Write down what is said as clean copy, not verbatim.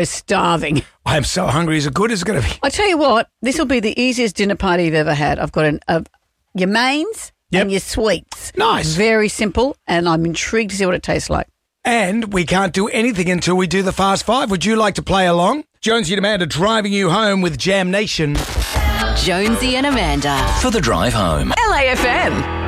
We're starving. I'm so hungry. Is it good? Is it going to be? I tell you what, this will be the easiest dinner party you've ever had. I've got your mains Yep. and your sweets. Nice. Very simple, and I'm intrigued to see what it tastes like. And we can't do anything until we do the Fast Five. Would you like to play along? Jonesy and Amanda driving you home with Jam Nation. Jonesy and Amanda. For the drive home. LAFM.